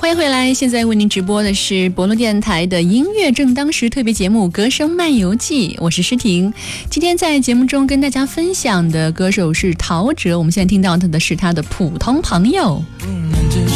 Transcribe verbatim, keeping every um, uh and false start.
欢迎回来，现在为您直播的是博乐电台的音乐正当时特别节目《歌声漫游记》，我是诗婷。今天在节目中跟大家分享的歌手是陶喆，我们现在听到他的是他的普通朋友。 嗯